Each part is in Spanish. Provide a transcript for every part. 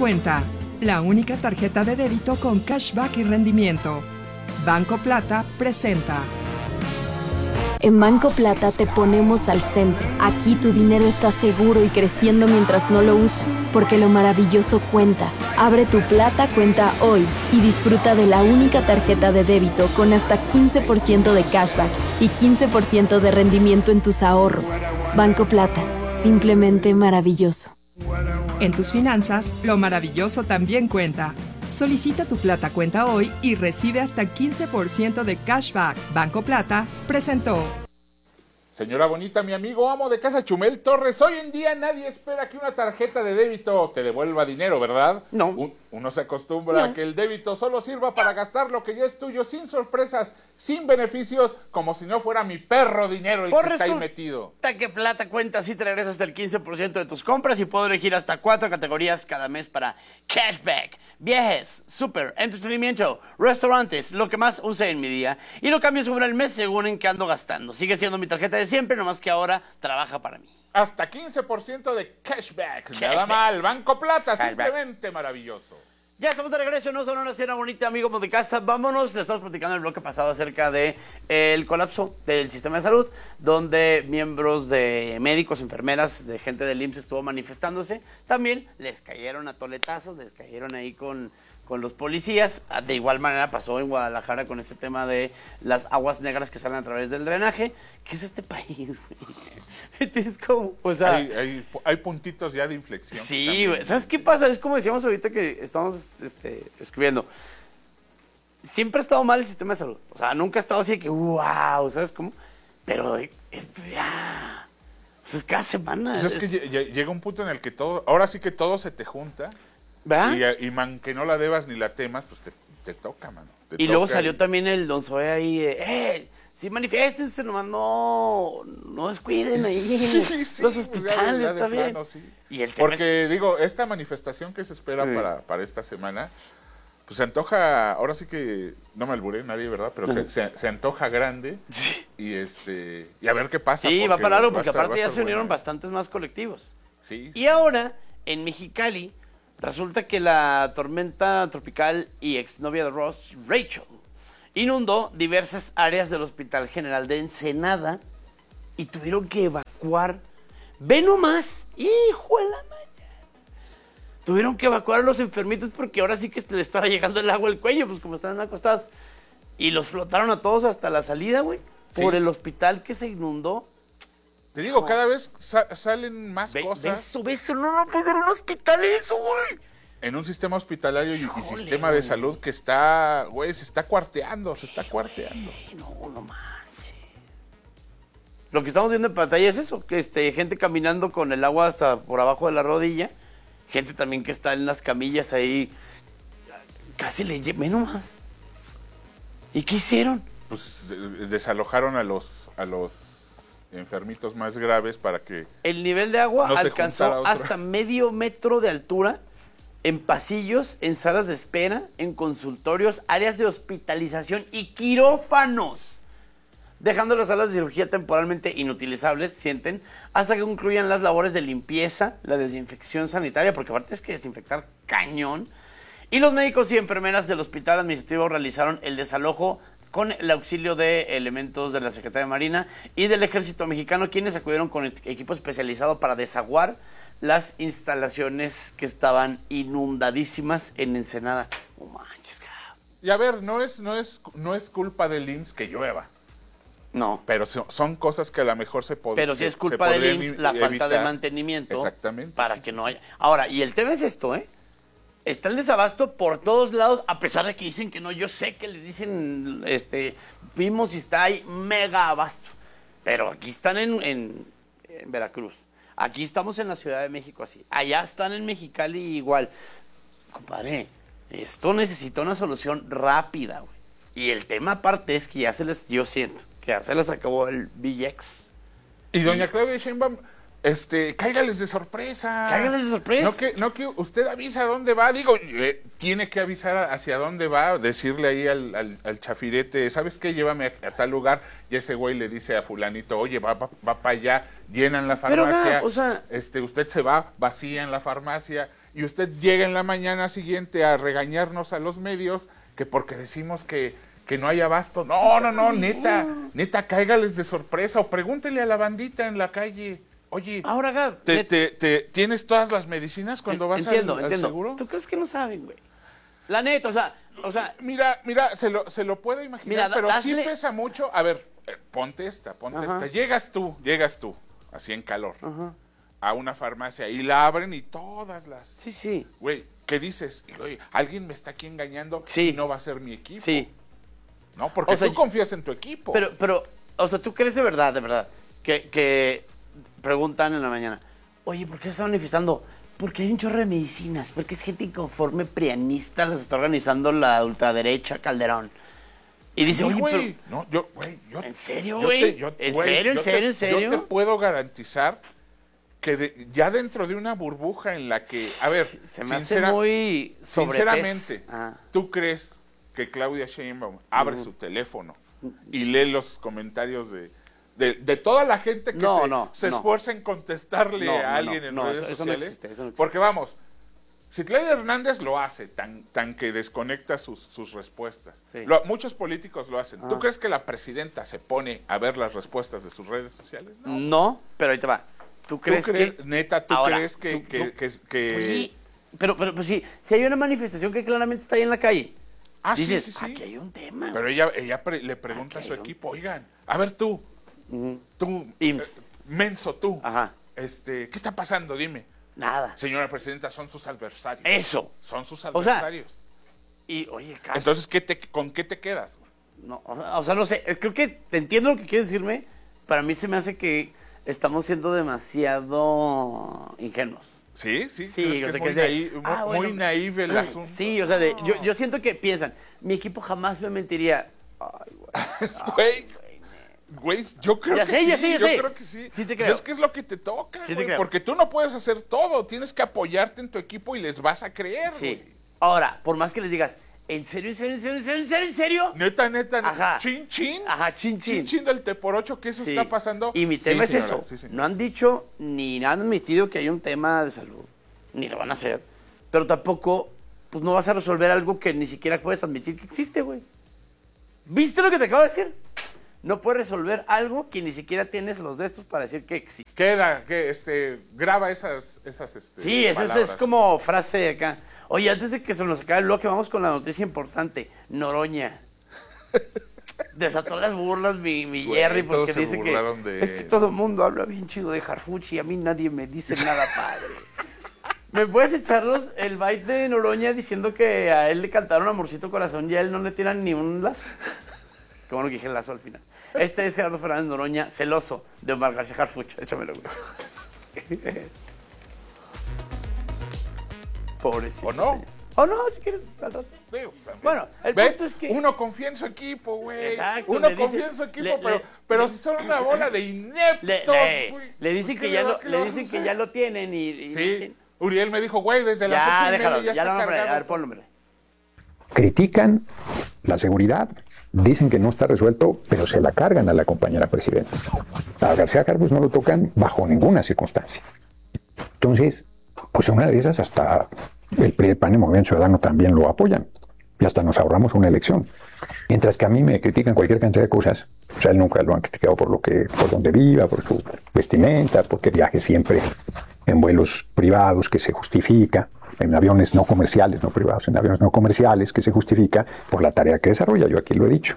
Cuenta, la única tarjeta de débito con cashback y rendimiento. Banco Plata presenta. En Banco Plata te ponemos al centro. Aquí tu dinero está seguro y creciendo mientras no lo usas, porque lo maravilloso cuenta. Abre tu Plata cuenta hoy y disfruta de la única tarjeta de débito con hasta 15% de cashback y 15% de rendimiento en tus ahorros. Banco Plata, simplemente maravilloso. En tus finanzas, lo maravilloso también cuenta. Solicita tu Plata Cuenta hoy y recibe hasta 15% de cashback. Banco Plata presentó. Señora bonita, mi amigo amo de casa Chumel Torres, hoy en día nadie espera que una tarjeta de débito te devuelva dinero, ¿verdad? No. Uno se acostumbra a que el débito solo sirva para gastar lo que ya es tuyo, sin sorpresas, sin beneficios, como si no fuera mi perro dinero el que está ahí metido. Que Plata Cuenta sí te regresa hasta el 15% de tus compras y puedo elegir hasta 4 categorías cada mes para cashback, viajes, súper, entretenimiento, restaurantes, lo que más use en mi día. Y lo cambio sobre el mes según en qué ando gastando. Sigue siendo mi tarjeta de siempre, nomás que ahora trabaja para mí. Hasta 15% de cashback. Nada mal, Banco Plata, simplemente maravilloso. Ya estamos de regreso, no son una cena bonita, amigos de casa. Vámonos, les estamos platicando en el bloque pasado acerca de el colapso del sistema de salud, donde miembros de médicos, enfermeras, de gente del IMSS estuvo manifestándose. También les cayeron a toletazos, les cayeron ahí con los policías. De igual manera pasó en Guadalajara con este tema de las aguas negras que salen a través del drenaje. ¿Qué es este país, güey? Es como, o sea, hay puntitos ya de inflexión. Sí, güey. ¿Sabes qué pasa? Es como decíamos ahorita que estamos escribiendo. Siempre ha estado mal el sistema de salud. O sea, nunca ha estado así de que, wow, ¿sabes cómo? Pero esto ya... Pues es cada semana. Pues es que llega un punto en el que todo... Ahora sí que todo se te junta. ¿Verdad? Y man, que no la debas ni la temas, pues te toca, mano. Y luego salió también el Don Zoe ahí, sí manifiéstense, nomás no descuiden ahí los hospitales, ya está bien. plano, sí. Y el tema porque, digo, esta manifestación que se espera para esta semana, pues se antoja, ahora sí que, no me alburé nadie, ¿verdad? Pero se antoja grande. Sí. Y a ver qué pasa. Sí, va para algo, porque aparte ya se unieron bastantes más colectivos. Sí. Y ahora, en Mexicali, resulta que la tormenta tropical y exnovia de Ross, Rachel, inundó diversas áreas del Hospital General de Ensenada y tuvieron que evacuar. Ve nomás, hijo de la mañana. Tuvieron que evacuar a los enfermitos porque ahora sí que le estaba llegando el agua al cuello, pues como estaban acostados. Y los flotaron a todos hasta la salida, güey, por el hospital que se inundó. Te digo, cada vez salen más cosas. ¿Ves? No puede ser un hospital eso, güey. En un sistema hospitalario y sistema de salud que está, güey, se está cuarteando. No manches. Lo que estamos viendo en pantalla es eso, que gente caminando con el agua hasta por abajo de la rodilla, gente también que está en las camillas ahí, casi ve nomás. ¿Y qué hicieron? Pues desalojaron a los enfermitos más graves para que... El nivel de agua alcanzó hasta medio metro de altura en pasillos, en salas de espera, en consultorios, áreas de hospitalización y quirófanos, dejando las salas de cirugía temporalmente inutilizables, sienten, hasta que concluyan las labores de limpieza, la desinfección sanitaria, porque aparte es que desinfectar cañón, y los médicos y enfermeras del hospital administrativo realizaron el desalojo con el auxilio de elementos de la Secretaría de Marina y del Ejército Mexicano, quienes acudieron con equipo especializado para desaguar las instalaciones que estaban inundadísimas en Ensenada. No manches, cabrón. Y a ver, no es culpa del IMSS que llueva. No. Pero son cosas que a lo mejor se podrían. Pero sí es culpa del IMSS la falta de mantenimiento. Exactamente. Para que no haya. Ahora, y el tema es esto, Está el desabasto por todos lados, a pesar de que dicen que no. Yo sé que le dicen, vimos y está ahí mega abasto. Pero aquí están en Veracruz. Aquí estamos en la Ciudad de México así. Allá están en Mexicali igual. Compadre, esto necesita una solución rápida, güey. Y el tema aparte es que yo siento que ya se les acabó el BX. Y doña Claudia Sheinbaum, cáigales de sorpresa. Cáigales de sorpresa. No que usted avisa a dónde va. Digo, tiene que avisar hacia dónde va, decirle ahí al chafirete, ¿sabes qué? Llévame a tal lugar. Y ese güey le dice a fulanito, oye, va para allá, llenan la farmacia. Pero, o sea, usted se va, vacía en la farmacia. y usted llega en la mañana siguiente a regañarnos a los medios que porque decimos que no hay abasto. No, neta, cáigales de sorpresa o pregúntele a la bandita en la calle. Oye, ahora, ¿tienes todas las medicinas cuando vas al seguro? ¿Tú crees que no saben, güey? La neta, o sea... Mira, se lo puedo imaginar, pero sí pesa mucho. A ver, ponte esta. Llegas tú, así en calor, a una farmacia y la abren y todas las... Sí. Güey, ¿qué dices? Oye, alguien me está aquí engañando y no va a ser mi equipo. Sí. No, porque tú confías en tu equipo. Pero, o sea, ¿tú crees de verdad, que preguntan en la mañana, oye, ¿por qué se está manifestando? Porque hay un chorro de medicinas, porque es gente inconforme prianista, las está organizando la ultraderecha Calderón. Y dice, oye, güey, pero... ¿En serio, güey? ¿En serio? Yo te puedo garantizar que ya dentro de una burbuja en la que, a ver, se me hace muy sinceramente, ¿tú crees que Claudia Sheinbaum abre su teléfono y lee los comentarios de toda la gente que se esfuerza en contestarle a alguien en redes sociales? No existe. Porque vamos, si Claudia Hernández lo hace, tan que desconecta sus respuestas. Sí. Muchos políticos lo hacen. ¿Tú crees que la presidenta se pone a ver las respuestas de sus redes sociales? No, pero ahí te va. ¿Tú crees que... Neta, ¿tú crees que... Oye, pero pues sí, si hay una manifestación que claramente está ahí en la calle, dices, sí. Aquí hay un tema. Pero ella le pregunta a su equipo, oigan, a ver tú, menso tú, ¿qué está pasando? Dime. Nada. Señora presidenta, son sus adversarios. Eso. Son sus adversarios. Y, oye, casi. Entonces, ¿con qué te quedas? No, o sea, no sé, creo que te entiendo lo que quieres decirme. Para mí se me hace que estamos siendo demasiado ingenuos. Sí, o sea, muy naive el asunto. Sí, o sea, yo siento que piensan, mi equipo jamás me mentiría. Ay, güey, yo creo que sí. Yo creo que sí. Sí te creo. Es que es lo que te toca, sí güey, porque tú no puedes hacer todo. Tienes que apoyarte en tu equipo y les vas a creer, güey. Ahora, por más que les digas, ¿en serio? Neta. Ajá. Chin. Ajá, chin. Chin del T por 8, que eso está pasando. Y mi tema es eso. No han dicho ni han admitido que hay un tema de salud. Ni lo van a hacer. Pero tampoco, pues no vas a resolver algo que ni siquiera puedes admitir que existe, güey. ¿Viste lo que te acabo de decir? No puedes resolver algo que ni siquiera tienes los de estos para decir que existe. Graba esas sí, eso es como frase acá. Oye, antes de que se nos acabe el bloque, vamos con la noticia importante. Noroña. Desató las burlas mi Jerry, porque dice que es que todo el mundo habla bien chido de Harfuch y a mí nadie me dice nada padre. ¿Me puedes echarlos el bite de Noroña diciendo que a él le cantaron Amorcito Corazón y a él no le tiran ni un lazo? Qué bueno que dije el lazo al final. Este es Gerardo Fernández Noroña, celoso de Omar García Harfuch. Échamelo, güey. Pobrecito. ¿O no? Señor. O no, si quieres, al rato. Bueno, el punto es que... Uno confía en su equipo, güey. Exacto. Uno confía en su equipo, pero si son una bola de ineptos, güey. Le dicen que ya lo tienen y sí. Uriel me dijo, güey, desde las 8:30 ya está cargado. A ver, ponlo. Critican la seguridad, dicen que no está resuelto, pero se la cargan a la compañera presidenta. A García Harfuch no lo tocan bajo ninguna circunstancia. Entonces, pues una de esas hasta el PRI, el PAN y el Movimiento Ciudadano también lo apoyan. Y hasta nos ahorramos una elección. Mientras que a mí me critican cualquier cantidad de cosas, o sea, él nunca lo han criticado por donde viva, por su vestimenta, porque viaje siempre en vuelos privados, que se justifica, en aviones no comerciales, no privados, en aviones no comerciales, que se justifica por la tarea que desarrolla. Yo aquí lo he dicho.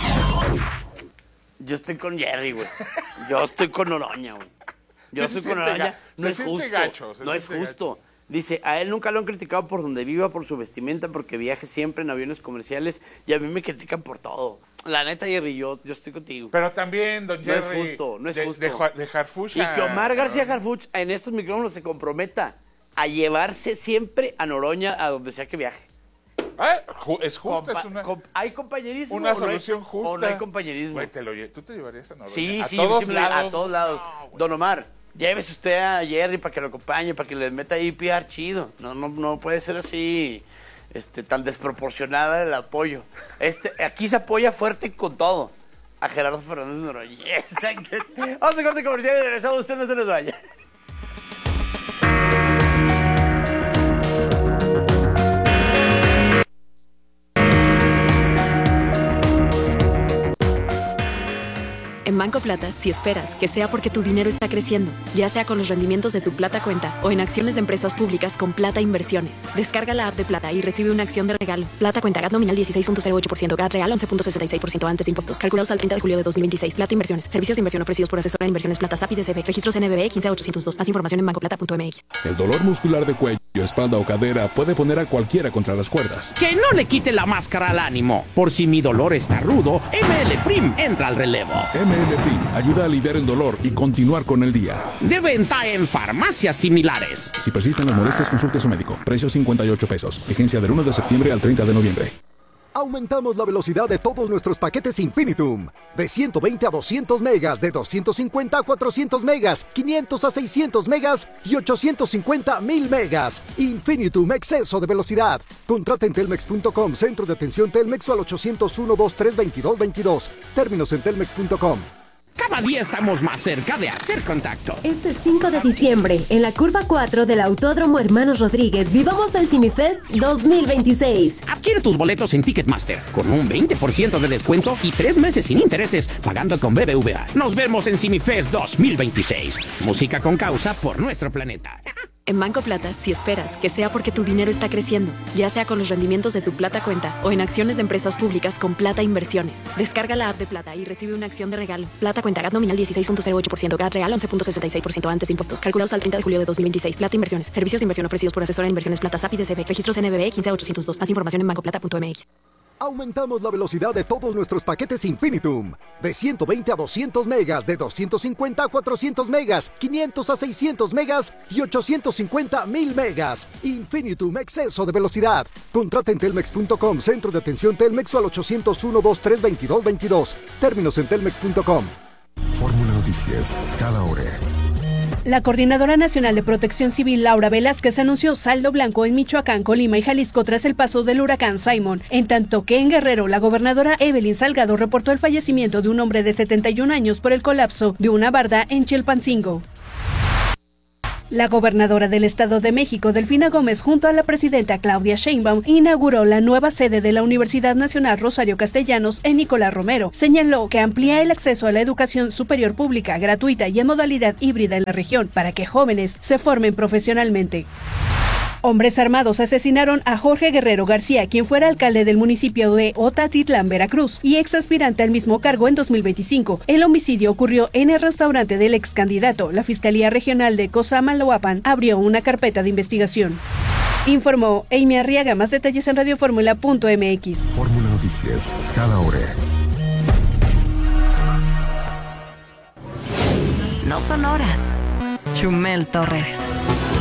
Yo estoy con Jerry, güey. Yo estoy con Noroña, güey. Yo estoy con Noroña. No es justo. No es justo. Dice, a él nunca lo han criticado por donde viva, por su vestimenta, porque viaje siempre en aviones comerciales, y a mí me critican por todo. La neta, Jerry, yo estoy contigo. Pero también, don Jerry... No es justo. De Harfuch... Y que Omar García Harfuch en estos micrófonos se comprometa a llevarse siempre a Noroña a donde sea que viaje. Es justo, ¿hay compañerismo? Una solución justa. ¿O no hay compañerismo? Güey, ¿tú te llevarías a Noroña? Sí, a todos lados. No, don Omar, llévese usted a Jerry para que lo acompañe, para que le meta ahí PR chido. No puede ser así, tan desproporcionada el apoyo. Aquí se apoya fuerte con todo a Gerardo Fernández Noroña. Exacto. Vamos a corte comercial y regresamos. Usted no se nos vaya. Banco Plata, si esperas que sea porque tu dinero está creciendo, ya sea con los rendimientos de tu Plata Cuenta o en acciones de empresas públicas con Plata Inversiones. Descarga la app de Plata y recibe una acción de regalo. Plata Cuenta, GAT nominal 16.08%, GAT real 11.66% antes de impuestos. Calculados al 30 de julio de 2026. Plata Inversiones. Servicios de inversión ofrecidos por asesora de inversiones Plata SAP y DCB. Registros NBB 15802. Más información en bancoplata.mx. El dolor muscular de cuello, espalda o cadera puede poner a cualquiera contra las cuerdas. Que no le quite la máscara al ánimo. Por si mi dolor está rudo, ML Prim entra al relevo. ML Prim ayuda a aliviar el dolor y continuar con el día. De venta en farmacias similares. Si persisten las molestias, consulte a su médico. Precio 58 pesos. Vigencia del 1 de septiembre al 30 de noviembre. Aumentamos la velocidad de todos nuestros paquetes Infinitum. De 120 a 200 megas, de 250 a 400 megas, 500 a 600 megas y 850 a 1000 megas. Infinitum, exceso de velocidad. Contrata en telmex.com, centro de atención Telmex o al 801-2322-22. Términos en telmex.com. Cada día estamos más cerca de hacer contacto. Este 5 de diciembre, en la curva 4 del Autódromo Hermanos Rodríguez, vivamos el CineFest 2026. Adquiere tus boletos en Ticketmaster con un 20% de descuento y 3 meses sin intereses pagando con BBVA. Nos vemos en CineFest 2026. Música con causa por nuestro planeta. En Banco Plata, si esperas que sea porque tu dinero está creciendo, ya sea con los rendimientos de tu Plata Cuenta o en acciones de empresas públicas con Plata Inversiones. Descarga la app de Plata y recibe una acción de regalo. Plata Cuenta, GAT nominal 16.08%, GAT real 11.66% antes de impuestos. Calculados al 30 de julio de 2026. Plata Inversiones. Servicios de inversión ofrecidos por asesora de inversiones Plata SAP y DCB. Registros NBB 15802. Más información en bancoplata.mx. Aumentamos la velocidad de todos nuestros paquetes Infinitum. De 120 a 200 megas, de 250 a 400 megas, 500 a 600 megas y 850 a 1000 megas. Infinitum, exceso de velocidad. Contrata en telmex.com, centro de atención Telmex o al 801-2322-22. Términos en telmex.com. Fórmula Noticias, cada hora. La Coordinadora Nacional de Protección Civil, Laura Velázquez, anunció saldo blanco en Michoacán, Colima y Jalisco tras el paso del huracán Simon. En tanto que en Guerrero, la gobernadora Evelyn Salgado reportó el fallecimiento de un hombre de 71 años por el colapso de una barda en Chilpancingo. La gobernadora del Estado de México, Delfina Gómez, junto a la presidenta Claudia Sheinbaum, inauguró la nueva sede de la Universidad Nacional Rosario Castellanos en Nicolás Romero. Señaló que amplía el acceso a la educación superior pública, gratuita y en modalidad híbrida en la región para que jóvenes se formen profesionalmente. Hombres armados asesinaron a Jorge Guerrero García, quien fuera alcalde del municipio de Otatitlán, Veracruz, y ex aspirante al mismo cargo en 2025. El homicidio ocurrió en el restaurante del ex candidato. La Fiscalía Regional de Cosamaloapan abrió una carpeta de investigación. Informó Amy Arriaga. Más detalles en radioformula.mx. Fórmula Noticias, cada hora. No son horas. Chumel Torres.